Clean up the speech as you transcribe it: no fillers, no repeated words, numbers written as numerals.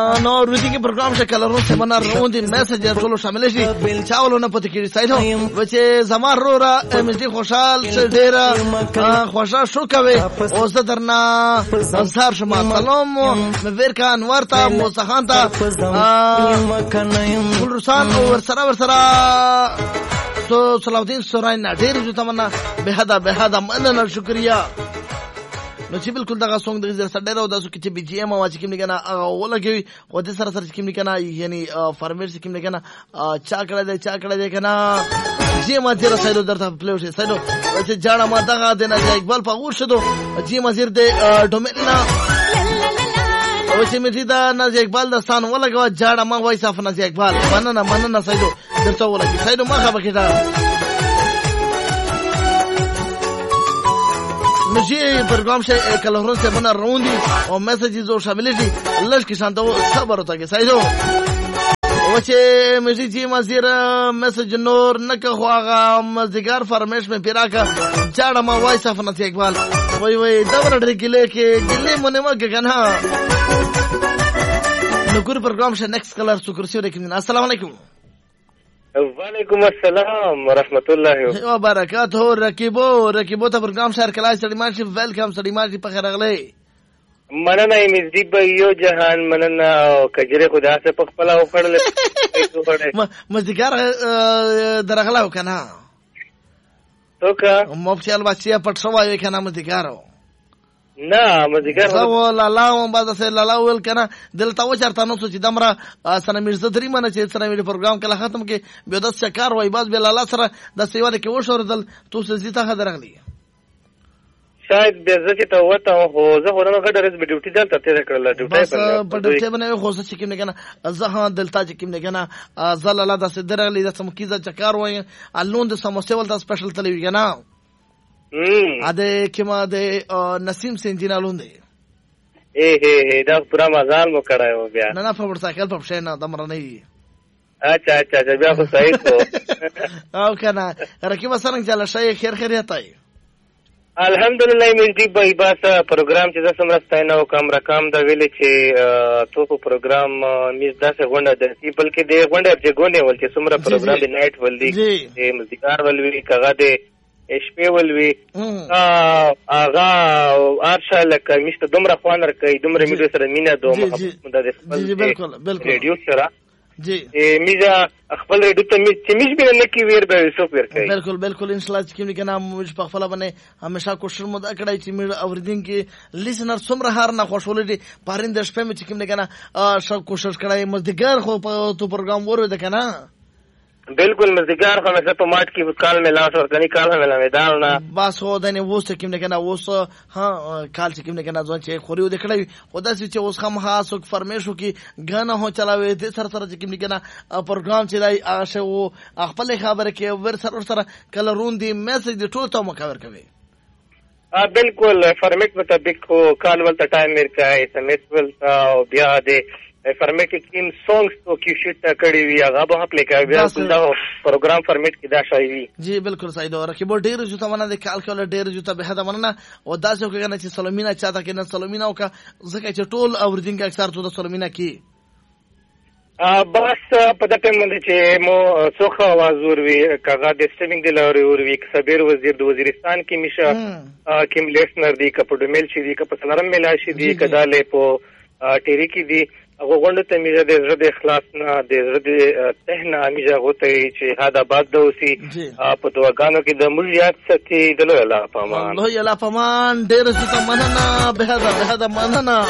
No, روزی کې پروګرام شکل ورو سمنا روندي میسج ټولو شامل شي چاولو نه پته کیږي سایدو چې زما رورا مې خوشحال ډېر خوشحال شو کوي او زه درنا انصار شما سلام مې کان ورته موسی خان ته ګل رسان او ورسره تو صلاحالدین سوراینا ډېر جو تمنا به مننه شکریا نو چې بالکل دغه سونګ د زر سره ډیرو داسو کې چې بي جي ام واچ کې نه کنه ولګي خو د سره کې نه کنه یعنی فارمیټ کې نه کنه چا کړه دی کنه جی ما تیر سایدو درته پلی وشه سایدو چې جاړه ما دغه د نه اقبال په ور شدو جی ما زیر د ډومیننا او چې مې دا نه اقبال د سان ولګو جاړه ما وای صاف نه اقبال مننه سایدو درته ولګي سایدو ما خبره کړه مجھے پروگرام سے کلہروں سے بنا روندی اور میسیجز اور شامل تھی اللہ کی شانتا وہ صبر ہوتا کہ سائدو وچے مجھے جی مزیر میسیج نور نکا خواغا مزدگار فرمیش میں پیرا کا جاڑا ما وائی صافنا تھی اقبال وی دور اڈھر گلے کے گلے منیمہ کے گنہا نکور پروگرام سے نیکس کلر سکرسیو ریکن السلام علیکم وعلیکم السلام ورحمت الله وبرکاته رکیبو ته پروګرام شهر کلای سړیمان شي ویلکم سړیمان شي په خیر غلې مننه مزدی به یو جهان مننه او کجره خدا سے په خپل او خړل مزدګار درغلا وکنه توکا مفتی البچیا پټ شوای کنه مزدګارو نه مزدګار زو لالاو بعد سه لالاو ول کنه دلته و چرته نو چې دمره سره مرزه درې منه چې سره ویډیو پروګرام کله ختم کې به د شکار وای باز به لالا سره د سیواده کې و شوردل تو څه زیته خدرغلی شاید به زه چې ته وته هو زه هورنه غډرز به ډیوټي دلته تیر کړل ډیوټي په ډیوټي باندې خو څه کې نه کنه زه دلته چې کې نه کنه زلالا د سدرغلی د سمکیزه چکار وای الون د سموسه ول د سپیشل تلوي کنه اده کما د نسیم سنجینا لوندې دا پورا مزال مو کړایو بیا نه په ورسایکل په شه نه دمر نه اچھا بیا خو صحیح کو او کنه رکیب سره چل شي خیریت ای الحمدلله مې دې به باسه پروګرام چې زما ستاینه وکم رقم دا ویلې چې تو په پروګرام مې داسه غونډه د بلکې د غونډه چې غونډه ول چې څومره پروګرام د نایټ ول دی د مزدګار ول وی کغه د شپې ولوي هغه ارشا لکه مشته دومره خوانر کوي دومره مې سره مینا دوه محبت د خپل ریډیو سره جی میزه خپل ریډیو ته چې مش به نه کی ویر به سو پیر کوي بالکل ان شاء الله چې کنه مش په خپل باندې همیشه کوشش مو دا کړای چې مې اوریدین کې لیسنر څومره هار نه خوشول دي پارین د شپې مې چې کنه شو کوشش کړای مزدګار خو په تو پروګرام ور ود کنه بالکل مزدگار خو مې په ماټ کې کال مې لاس ورته کال مې میدان نه بس خو دنه وسه کې نه کنه وسه ها کال چې کې نه کنه ځون چې خوري د کړی خدا چې اوس هم خاصو فرمیشو کې غنه هو چلاوي د سر سره چې کې نه کنه پروګرام چې دای هغه او خپل خبره کې ور سره کله روندي میسج د ټول ته مکور کوي بالکل فرمیټ مطابق کو کال ولته ټایم ورکا اس ام ایس ولته او بیا د فرمیټ کې کوم سونګز تو کې شت کړی وی هغه به خپل کوي بیا دا پروګرام فرمیټ کې دا شای وی جی بالکل صحیح دا رکیبو ډیر جو ته د کال کول ډیر جو ته به دا مننه او دا څه کوي چې سلمینا چاته کې نه سلمینا او کا زکه چې ټول اوردینګ اکثر ته د سلمینا کې بس په دغه ټیم باندې چې مو څوخه आवाज وروي کاغه د سټینګ د لوري وروي صبر وزیر د وزیرستان کې میشه کوم لیسنر دی کپډ میل شي دی کپ سلام میلا شي دی کداله په ټيري کې دی هغه غونډه ته میزه د زړه د اخلاص نه د زړه د تهنه میزه غوته چې هدا باد دوسی په دواګانو کې د مليات ستې د الله پامان ډېر څه مننه به دا مننه